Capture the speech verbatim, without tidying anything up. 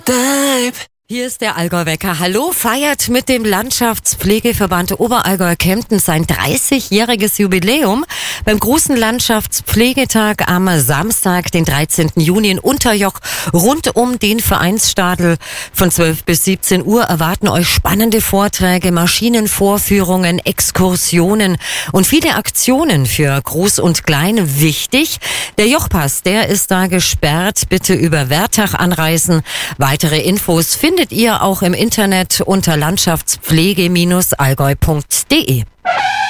Vibe. Hier ist der Allgäu-Wecker. Hallo, feiert mit dem Landschaftspflegeverband Oberallgäu-Kempten sein dreißigjähriges Jubiläum. Beim großen Landschaftspflegetag am Samstag, den dreizehnten Juni in Unterjoch, rund um den Vereinsstadel von zwölf bis siebzehn Uhr erwarten euch spannende Vorträge, Maschinenvorführungen, Exkursionen und viele Aktionen für Groß und Klein. Wichtig, der Jochpass, der ist da gesperrt. Bitte über Wertach anreisen. Weitere Infos findet ihr auch im Internet unter landschaftspflege Bindestrich allgäu punkt de.